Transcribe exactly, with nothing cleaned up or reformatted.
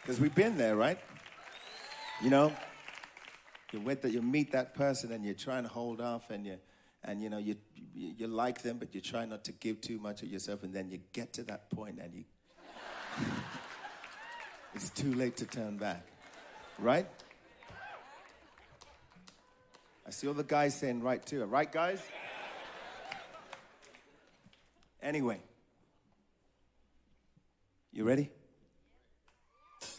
Because we've been there, right? You know, you wait that you meet that person and you're trying to hold off and you, and you know, you, you you like them, but you try not to give too much of yourself, and then you get to that point and you, it's too late to turn back, right? I see all the guys saying right too. Right, guys? Anyway, you ready?